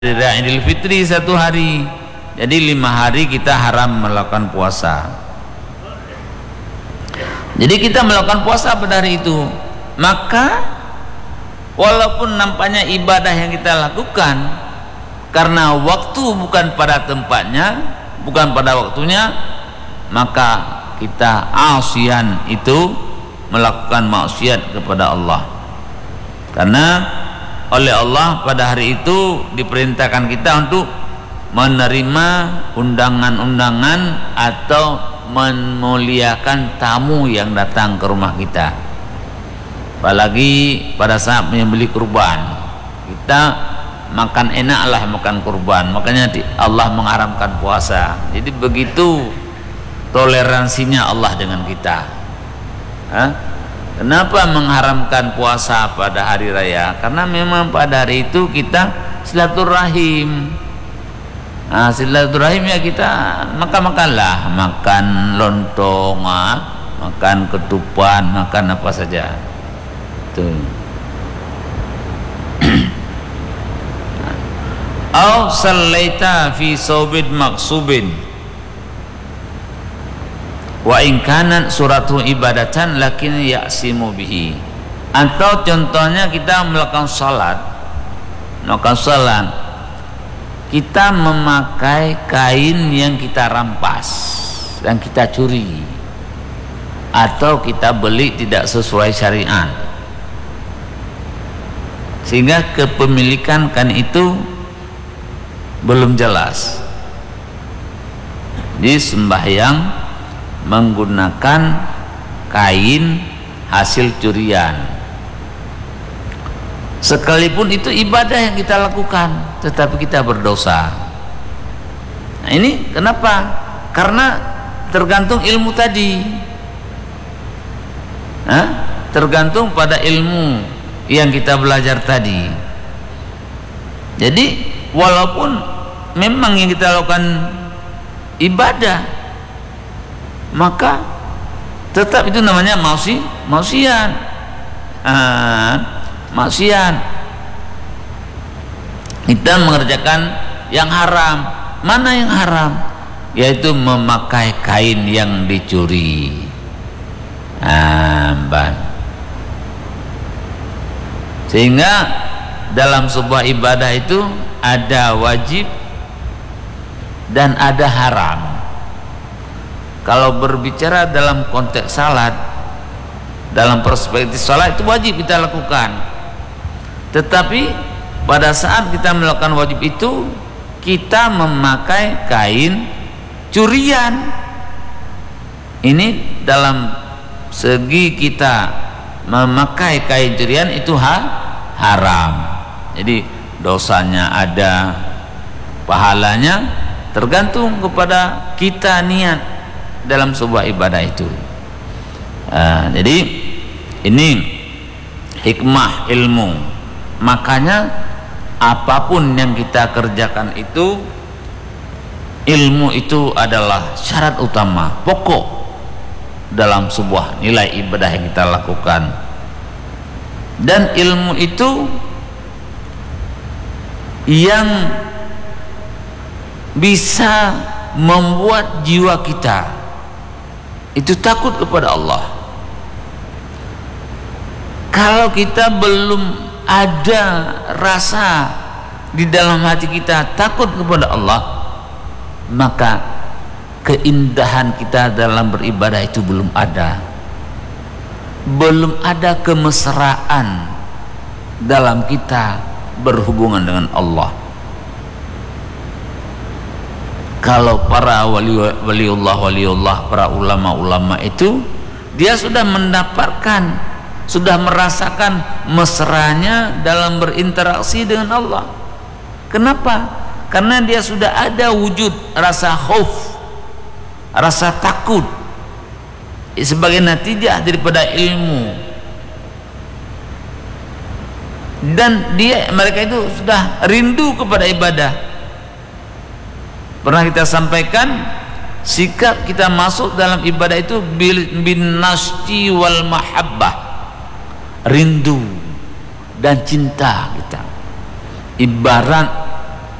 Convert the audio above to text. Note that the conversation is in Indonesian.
Idul Fitri 1 hari. Jadi 5 hari kita haram melakukan puasa. Jadi kita melakukan puasa pada hari itu, maka walaupun nampaknya ibadah yang kita lakukan, karena waktu bukan pada tempatnya, bukan pada waktunya, maka kita asian itu melakukan maksiat kepada Allah. Karena oleh Allah pada hari itu diperintahkan kita untuk menerima undangan-undangan atau memuliakan tamu yang datang ke rumah kita. Apalagi pada saat menyembelih kurban, kita makan enaklah makan kurban. Makanya Allah mengharamkan puasa. Jadi begitu toleransinya Allah dengan kita. Kenapa mengharamkan puasa pada hari raya? Karena memang pada hari itu kita silaturahim. Silaturahim ya, kita makanlah, makan lontong, makan ketupat, makan apa saja. Tuh. Au sallaita fi saubin maksubin wa in kanat suratu ibadatan lakin ya'simu bihi. Atau contohnya kita melakukan salat, kita memakai kain yang kita rampas dan kita curi, atau kita beli tidak sesuai syariat, sehingga kepemilikan kain itu belum jelas. Jadi sembahyang menggunakan kain hasil curian, sekalipun itu ibadah yang kita lakukan, tetapi kita berdosa. Nah ini kenapa? Karena tergantung ilmu tadi, tergantung pada ilmu yang kita belajar tadi. Jadi walaupun memang yang kita lakukan ibadah, maka tetap itu namanya maksiat. Maksiat. Kita mengerjakan yang haram. Mana yang haram? Yaitu memakai kain yang dicuri. Sehingga dalam sebuah ibadah itu ada wajib dan ada haram. Kalau berbicara dalam konteks salat, dalam perspektif salat itu wajib kita lakukan. Tetapi pada saat kita melakukan wajib itu, kita memakai kain curian. Ini dalam segi kita memakai kain curian itu haram. Jadi dosanya ada, pahalanya tergantung kepada kita niat dalam sebuah ibadah itu. Jadi ini hikmah ilmu. Makanya apapun yang kita kerjakan itu, ilmu itu adalah syarat utama, pokok dalam sebuah nilai ibadah yang kita lakukan. Dan ilmu itu yang bisa membuat jiwa kita itu takut kepada Allah. Kalau kita belum ada rasa di dalam hati kita takut kepada Allah, maka keindahan kita dalam beribadah itu belum ada. Belum ada kemesraan dalam kita berhubungan dengan Allah. Kalau para waliullah, para ulama-ulama itu, dia sudah mendapatkan, sudah merasakan mesranya dalam berinteraksi dengan Allah. Kenapa? Karena dia sudah ada wujud rasa khauf, rasa takut sebagai natijah daripada ilmu. Dan mereka itu sudah rindu kepada ibadah. Pernah kita sampaikan, sikap kita masuk dalam ibadah itu bin nasyi wal mahabbah, rindu dan cinta kita. Ibarat